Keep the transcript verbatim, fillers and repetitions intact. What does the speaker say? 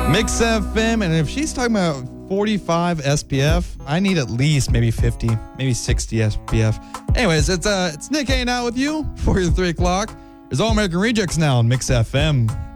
Mix F M, and if she's talking about forty-five S P F, I need at least maybe fifty, maybe sixty S P F. Anyways, it's uh, it's Nick hanging out with you for your three o'clock. There's All American Rejects now on Mix F M.